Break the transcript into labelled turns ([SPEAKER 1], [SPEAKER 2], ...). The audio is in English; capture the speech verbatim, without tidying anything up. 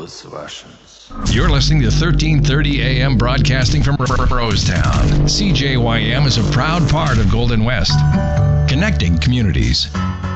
[SPEAKER 1] those Russians.
[SPEAKER 2] You're listening to thirteen thirty A M broadcasting from Rosetown. C J Y M is a proud part of Golden West, connecting communities.